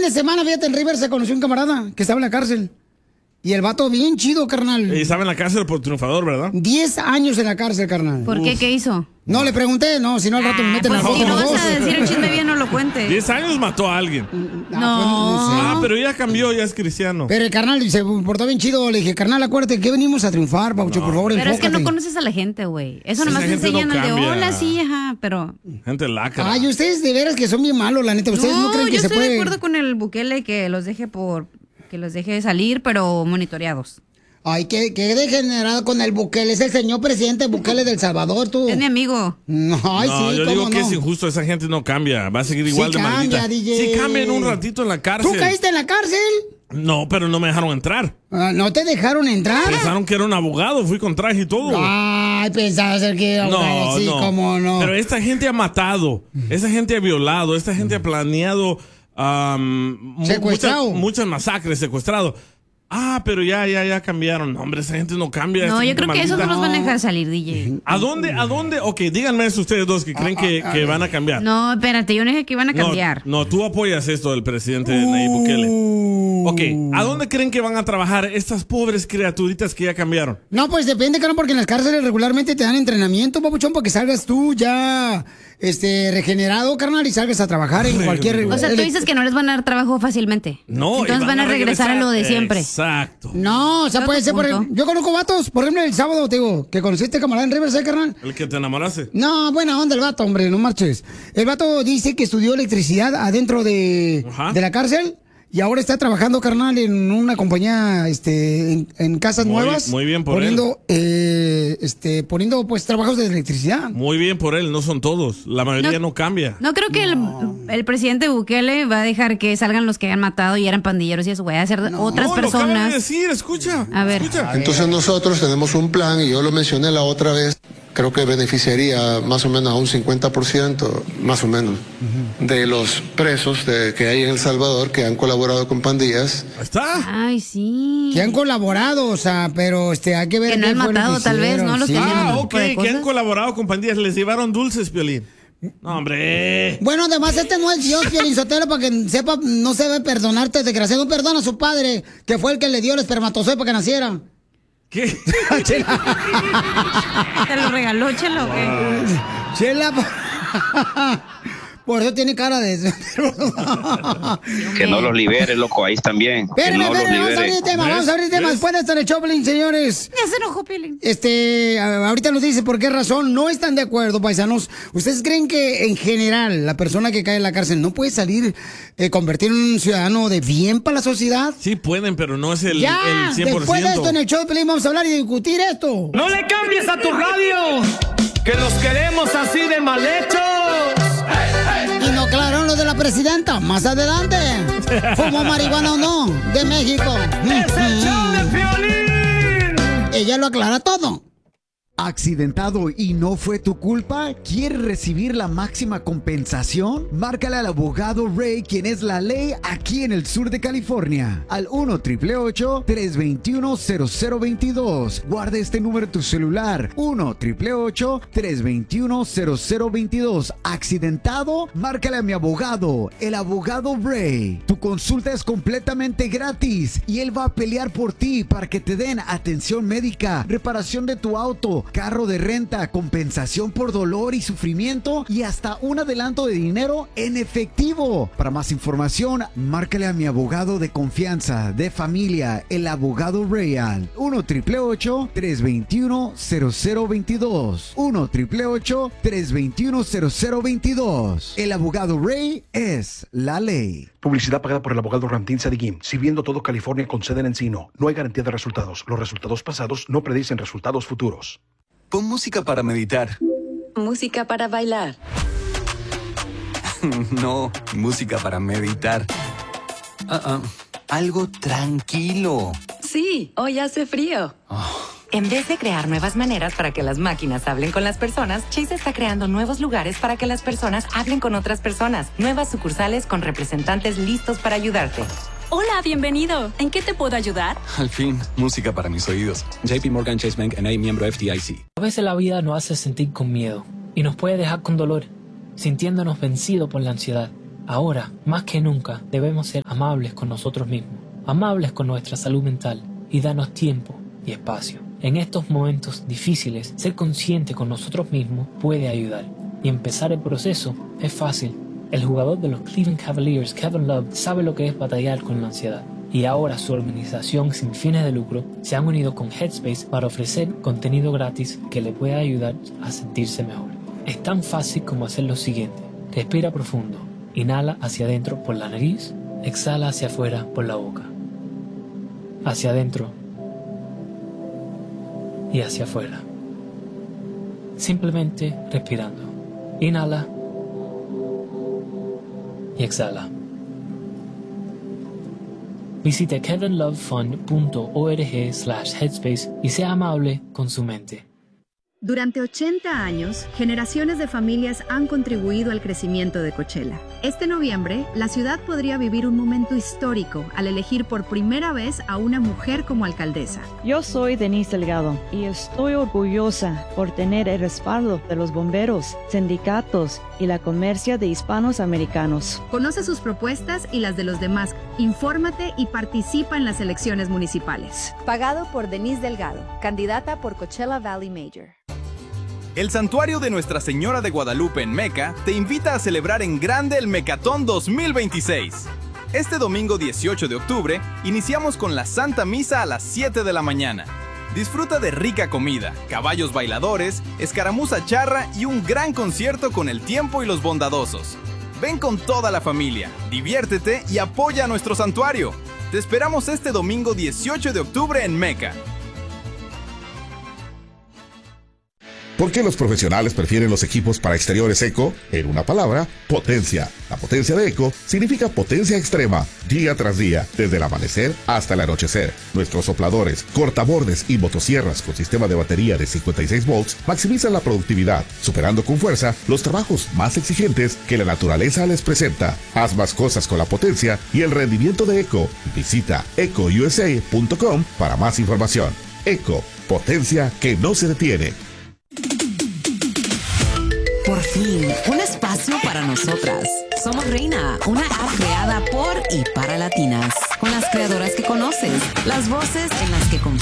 de semana, fíjate, en River se conoció un camarada que estaba en la cárcel. Y el vato bien chido, carnal. Y estaba en la cárcel por triunfador, ¿verdad? 10 años en la cárcel, carnal. ¿Por qué? ¿Qué hizo? No, le pregunté, no, si no al rato me meten pues a si no vas a decir el chisme bien, no lo cuentes. 10 años mató a alguien. No. Pero ya cambió, ya es cristiano. Pero el carnal se portó bien chido. Le dije, carnal, acuérdate que venimos a triunfar, Paucho, por favor, Pero es que no enfócate. conoces a la gente, güey. Eso nomás te gente enseñan no el de cambia. hola, sí, ajá, pero... Gente lacra. Ay, ustedes de veras que son bien malos, la neta. Ustedes no creen que yo se estoy puede. de acuerdo con el Bukele que los deje salir, pero monitoreados. Ay, qué degenerado con el Bukele. Es el señor presidente Bukele del Salvador, tú. Es mi amigo. No, ay, No, sí, yo digo cómo que no. es injusto, esa gente no cambia, va a seguir igual Sí de cambia, maldita. DJ. Sí cambia en un ratito en la cárcel. ¿Tú caíste en la cárcel? No, pero no me dejaron entrar. ¿No te dejaron entrar? Pensaron que era un abogado, fui con traje y todo. Ay, pensaba ser que era No, sí, no. cómo no. Pero esta gente ha matado, esta gente ha violado, esta gente ha planeado Secuestrado. muchas masacres, secuestrado. Pero ya cambiaron. No, hombre, esa gente no cambia. No, esa yo gente creo que esos no maldita. los van a dejar salir, DJ. ¿A dónde? Ok, díganme eso ustedes dos que creen que van a cambiar. No, espérate, yo no dije que iban a cambiar. No, tú apoyas esto del presidente Nayib Bukele. Ok, ¿a dónde creen que van a trabajar estas pobres criaturitas que ya cambiaron? No, pues depende, carnal, porque en las cárceles regularmente te dan entrenamiento, papuchón, para que salgas tú ya regenerado, carnal, y salgas a trabajar en cualquier... O sea, tú dices que no les van a dar trabajo fácilmente. No, entonces van a regresar a lo de siempre. Exacto. No, o sea, Creo puede que ser, punto. yo conozco vatos, por ejemplo, el sábado, te digo, que conociste camarada en Riverside, carnal. El que te enamoraste. No, buena onda el vato, hombre, no marches. El vato dice que estudió electricidad adentro de la cárcel y ahora está trabajando, carnal, en una compañía, en casas nuevas. Muy bien por poniendo, poniendo, pues, trabajos de electricidad. Muy bien por él, no son todos. La mayoría no cambia. No creo que el presidente Bukele va a dejar que salgan los que hayan matado y eran pandilleros y eso, güey, a hacer otras No, lo acaban de personas. decir, escucha. A ver. Escucha. Entonces nosotros tenemos un plan, y yo lo mencioné la otra vez, creo que beneficiaría más o menos a un 50%, más o menos, de los presos que hay en El Salvador que han colaborado con pandillas. Ahí está. Ay, sí. Que han colaborado, o sea, pero hay que ver Que no qué han fue lo matado, que tal vez, hicieron, ¿no? Los sí. que hacen- Ok, tipo de que cosas. han colaborado con pandillas, les llevaron dulces, Piolín. No, hombre. Bueno, además no es Dios, Piolín Sotelo, para que sepa, no se debe perdonarte, desgraciado. Perdona a su padre, que fue el que le dio el espermatozoide para que naciera. ¿Qué? ¿Te lo regaló, Chelo? Chela, por eso tiene cara de... Que no los libere, loco, ahí están bien. Que Espérenme, no los vamos a libere. abrir tema, vamos a abrir tema. Después de estar en el Choplin, señores. Ya se enojó, Piolín. Ahorita nos dice por qué razón no están de acuerdo, paisanos. ¿Ustedes creen que en general la persona que cae en la cárcel no puede salir, convertir en un ciudadano de bien para la sociedad? Sí pueden, pero no es el Ya, 100%. después de esto en el Choplin vamos a hablar y discutir esto. ¡No le cambies a tu radio! ¡Que los queremos así de mal hechos! Y no aclararon lo de la presidenta. Más adelante. ¿Fumó marihuana o no? De México. ¡Es el show de Piolín! Ella lo aclara todo. ¿Accidentado y no fue tu culpa? ¿Quieres recibir la máxima compensación? Márcale al abogado Ray, quien es la ley aquí en el sur de California, al 1-888-321-0022. Guarda este número en tu celular, 1-888-321-0022. ¿Accidentado? Márcale a mi abogado, el abogado Ray. Tu consulta es completamente gratis y él va a pelear por ti para que te den atención médica, reparación de tu auto, carro de renta, compensación por dolor y sufrimiento y hasta un adelanto de dinero en efectivo. Para más información, márcale a mi abogado de confianza, de familia, el abogado Real. 1-888-321-0022. 1-888-321-0022. El abogado Ray es la ley. Publicidad pagada por el abogado Ramtín Sadiguim. Si viendo todo California con sede en Encino, no hay garantía de resultados. Los resultados pasados no predicen resultados futuros. Pon música para meditar. Música para bailar. No, música para meditar. Algo tranquilo. Sí, hoy hace frío. En vez de crear nuevas maneras para que las máquinas hablen con las personas, Chase está creando nuevos lugares para que las personas hablen con otras personas. Nuevas sucursales con representantes listos para ayudarte. Hola, bienvenido. ¿En qué te puedo ayudar? Al fin, música para mis oídos. JP Morgan Chase Bank N.A., miembro FDIC. A veces la vida nos hace sentir con miedo y nos puede dejar con dolor, sintiéndonos vencidos por la ansiedad. Ahora, más que nunca, debemos ser amables con nosotros mismos, amables con nuestra salud mental y darnos tiempo y espacio. En estos momentos difíciles, ser consciente con nosotros mismos puede ayudar. Y empezar el proceso es fácil. El jugador de los Cleveland Cavaliers, Kevin Love, sabe lo que es batallar con la ansiedad. Y ahora su organización sin fines de lucro se han unido con Headspace para ofrecer contenido gratis que le pueda ayudar a sentirse mejor. Es tan fácil como hacer lo siguiente. Respira profundo. Inhala hacia adentro por la nariz. Exhala hacia afuera por la boca. Hacia adentro. Y hacia afuera. Simplemente respirando. Inhala. Y exhala. Visite kevinlovefund.org/headspace y sea amable con su mente. Durante 80 años, generaciones de familias han contribuido al crecimiento de Coachella. Este noviembre, la ciudad podría vivir un momento histórico al elegir por primera vez a una mujer como alcaldesa. Yo soy Denise Delgado y estoy orgullosa por tener el respaldo de los bomberos, sindicatos y la comercia de hispanos americanos. Conoce sus propuestas y las de los demás. Infórmate y participa en las elecciones municipales. Pagado por Denise Delgado, candidata por Coachella Valley Major. El Santuario de Nuestra Señora de Guadalupe en Meca te invita a celebrar en grande el Mecatón 2026. Este domingo 18 de octubre iniciamos con la Santa Misa a las 7 de la mañana. Disfruta de rica comida, caballos bailadores, escaramuza charra y un gran concierto con El Tiempo y los Bondadosos. Ven con toda la familia, diviértete y apoya a nuestro santuario. Te esperamos este domingo 18 de octubre en Meca. ¿Por qué los profesionales prefieren los equipos para exteriores Eco? En una palabra, potencia. La potencia de Eco significa potencia extrema, día tras día, desde el amanecer hasta el anochecer. Nuestros sopladores, cortabordes y motosierras con sistema de batería de 56 volts maximizan la productividad, superando con fuerza los trabajos más exigentes que la naturaleza les presenta. Haz más cosas con la potencia y el rendimiento de Eco. Visita ecousa.com para más información. Eco, potencia que no se detiene. Por fin, un espacio para nosotras. Somos Reina, una app creada por y para latinas, con las creadoras que conoces, las voces en las que confías.